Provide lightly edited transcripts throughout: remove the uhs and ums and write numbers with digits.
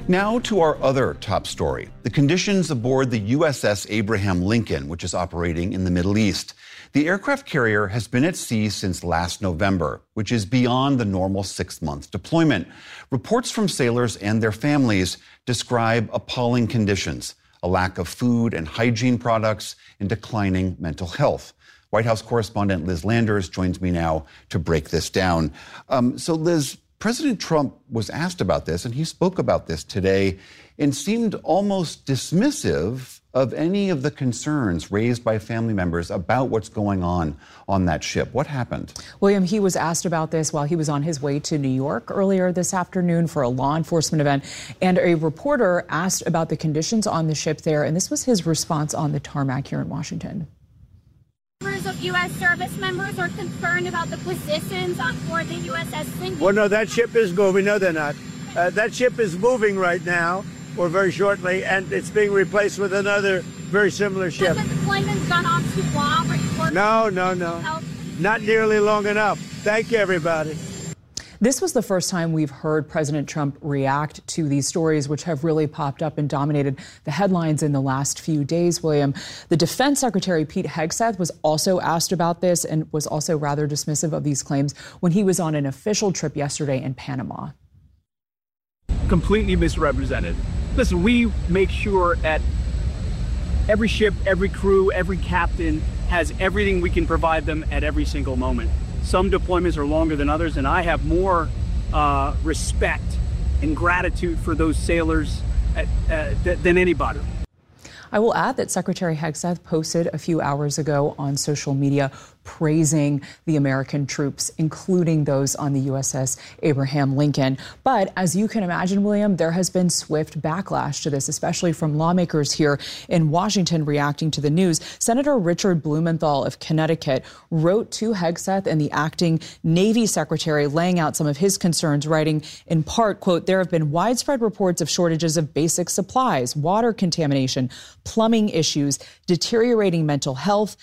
Now to our other top story, the conditions aboard the USS Abraham Lincoln, which is operating in the Middle East. The aircraft carrier has been at sea since last November, which is beyond the normal 6-month deployment. Reports from sailors and their families describe appalling conditions, a lack of food and hygiene products, and declining mental health. White House correspondent Liz Landers joins me now to break this down. So Liz, President Trump was asked about this, and he spoke about this today and seemed almost dismissive of any of the concerns raised by family members about what's going on that ship. What happened? William, he was asked about this while he was on his way to New York earlier this afternoon for a law enforcement event, and a reporter asked about the conditions on the ship there, and this was his response on the tarmac here in Washington. Members of U.S. service members are concerned about the positions on board the USS Lincoln. Well, no, that ship is moving. No, they're not. That ship is moving right now, or very shortly, and it's being replaced with another very similar ship. Has the deployment gone on too long? No. Not nearly long enough. Thank you, everybody. This was the first time we've heard President Trump react to these stories, which have really popped up and dominated the headlines in the last few days, William. The Defense Secretary, Pete Hegseth, was also asked about this and was also rather dismissive of these claims when he was on an official trip yesterday in Panama. Completely misrepresented. Listen, we make sure at every ship, every crew, every captain has everything we can provide them at every single moment. Some deployments are longer than others, and I have more respect and gratitude for those sailors than anybody. I will add that Secretary Hegseth posted a few hours ago on social media praising the American troops, including those on the USS Abraham Lincoln. But as you can imagine, William, there has been swift backlash to this, especially from lawmakers here in Washington reacting to the news. Senator Richard Blumenthal of Connecticut wrote to Hegseth and the acting Navy Secretary, laying out some of his concerns, writing in part, quote, "There have been widespread reports of shortages of basic supplies, water contamination, plumbing issues, deteriorating mental health,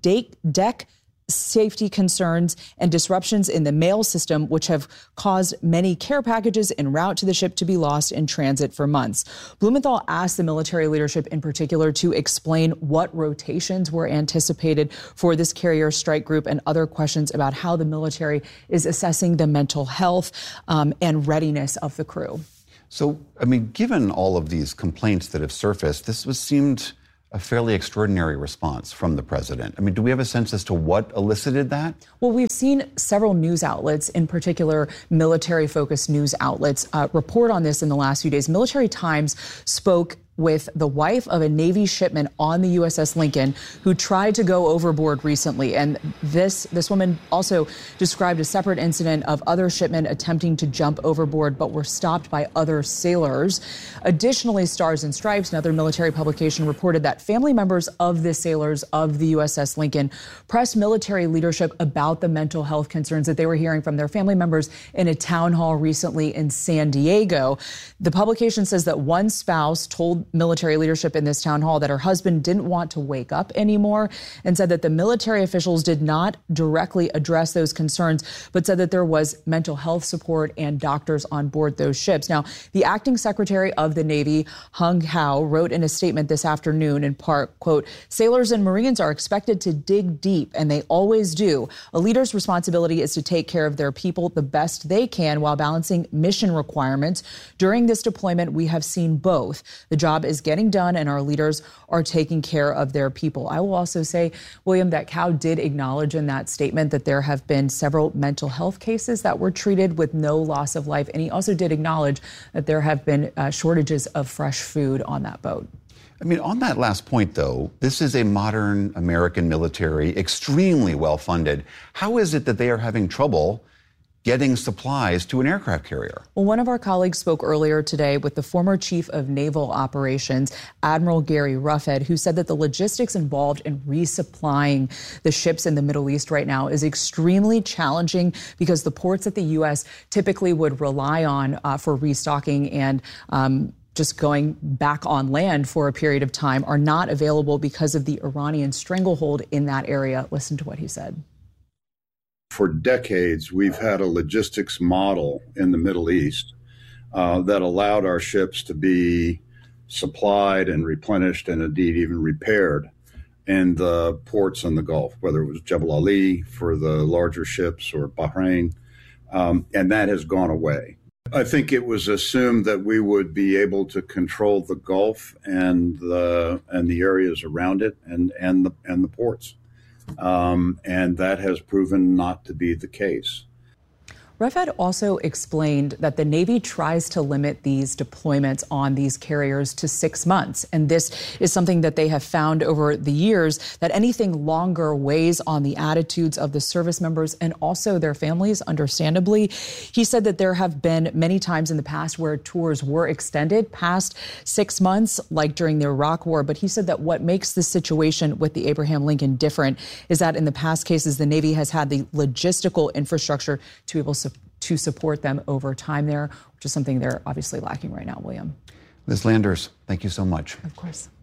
deck safety concerns, and disruptions in the mail system, which have caused many care packages en route to the ship to be lost in transit for months." Blumenthal asked the military leadership in particular to explain what rotations were anticipated for this carrier strike group and other questions about how the military is assessing the mental health and readiness of the crew. So, I mean, given all of these complaints that have surfaced, seemed a fairly extraordinary response from the president. I mean, do we have a sense as to what elicited that? Well, we've seen several news outlets, in particular military-focused news outlets, report on this in the last few days. Military Times spoke with the wife of a Navy shipman on the USS Lincoln who tried to go overboard recently. And this woman also described a separate incident of other shipmen attempting to jump overboard but were stopped by other sailors. Additionally, Stars and Stripes, another military publication, reported that family members of the sailors of the USS Lincoln pressed military leadership about the mental health concerns that they were hearing from their family members in a town hall recently in San Diego. The publication says that one spouse told military leadership in this town hall that her husband didn't want to wake up anymore, and said that the military officials did not directly address those concerns, but said that there was mental health support and doctors on board those ships. Now, the acting secretary of the Navy, Hung Hao, wrote in a statement this afternoon in part, quote, "Sailors and Marines are expected to dig deep, and they always do. A leader's responsibility is to take care of their people the best they can while balancing mission requirements. During this deployment, we have seen both. The job is getting done, and our leaders are taking care of their people." I will also say, William, that Cao did acknowledge in that statement that there have been several mental health cases that were treated with no loss of life. And he also did acknowledge that there have been shortages of fresh food on that boat. I mean, on that last point, though, this is a modern American military, extremely well-funded. How is it that they are having trouble getting supplies to an aircraft carrier? Well, one of our colleagues spoke earlier today with the former chief of naval operations, Admiral Gary Roughead, who said that the logistics involved in resupplying the ships in the Middle East right now is extremely challenging because the ports that the U.S. typically would rely on for restocking and just going back on land for a period of time are not available because of the Iranian stranglehold in that area. Listen to what he said. For decades, we've had a logistics model in the Middle East that allowed our ships to be supplied and replenished and indeed even repaired in the ports in the Gulf, whether it was Jebel Ali for the larger ships or Bahrain, and that has gone away. I think it was assumed that we would be able to control the Gulf and the areas around it and the ports, and that has proven not to be the case. Refat also explained that the Navy tries to limit these deployments on these carriers to 6 months. And this is something that they have found over the years, that anything longer weighs on the attitudes of the service members and also their families, understandably. He said that there have been many times in the past where tours were extended past 6 months, like during the Iraq War. But he said that what makes the situation with the Abraham Lincoln different is that in the past cases, the Navy has had the logistical infrastructure to be able to support them over time there, which is something they're obviously lacking right now, William. Liz Landers, thank you so much. Of course.